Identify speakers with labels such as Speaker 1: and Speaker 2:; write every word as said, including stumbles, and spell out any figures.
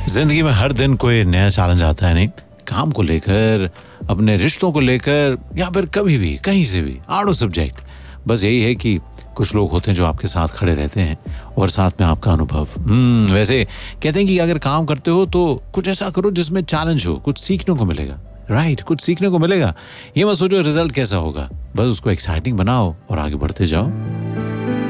Speaker 1: जिंदगी में हर दिन कोई नया चैलेंज आता है, नहीं काम को लेकर, अपने रिश्तों को लेकर, या फिर कभी भी कहीं से भी आउट ऑफ सब्जेक्ट। बस यही है कि कुछ लोग होते हैं जो आपके साथ खड़े रहते हैं और साथ में आपका अनुभव। हम्म वैसे कहते हैं कि अगर काम करते हो तो कुछ ऐसा करो जिसमें चैलेंज हो, कुछ सीखने को मिलेगा। राइट, कुछ सीखने को मिलेगा। ये मत सोचो रिजल्ट कैसा होगा, बस उसको एक्साइटिंग बनाओ और आगे बढ़ते जाओ।